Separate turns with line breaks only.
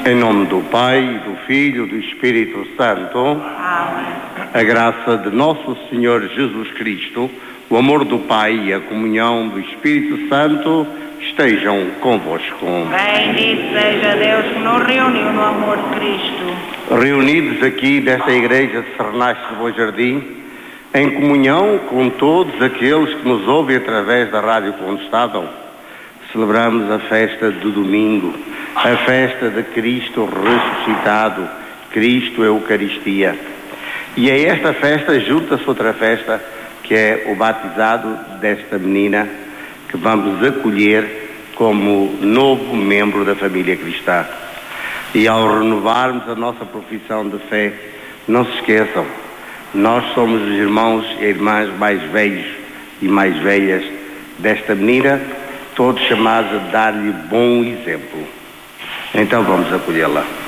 Em nome do Pai, do Filho e do Espírito Santo.
Amém.
A graça de nosso Senhor Jesus Cristo, o amor do Pai e a comunhão do Espírito Santo estejam convosco.
Bendito seja Deus que nos reuniu no amor de Cristo.
Reunidos aqui desta igreja de Sernache de Bom Jardim, em comunhão com todos aqueles que nos ouvem através da Rádio Condestado, celebramos a festa do domingo, a festa de Cristo ressuscitado, Cristo Eucaristia. E a esta festa junta-se outra festa, que é o batizado desta menina, que vamos acolher como novo membro da família cristã. E ao renovarmos a nossa profissão de fé, não se esqueçam, nós somos os irmãos e irmãs mais velhos e mais velhas desta menina, todos chamados a dar-lhe bom exemplo. Então vamos acolhê-la.